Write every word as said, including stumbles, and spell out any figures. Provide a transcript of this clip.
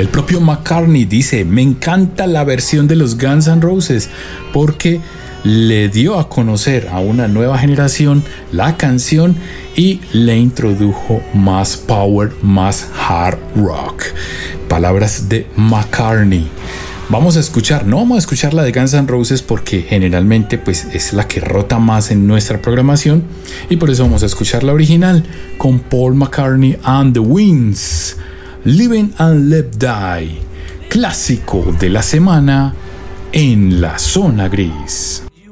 El propio McCartney dice: me encanta la versión de los Guns N' Roses porque le dio a conocer a una nueva generación la canción y le introdujo más power, más hard rock. Palabras de McCartney. Vamos a escuchar, no vamos a escuchar la de Guns N' Roses porque generalmente pues es la que rota más en nuestra programación, y por eso vamos a escuchar la original con Paul McCartney and the Wings, Living and Let Die, clásico de la semana en la zona gris.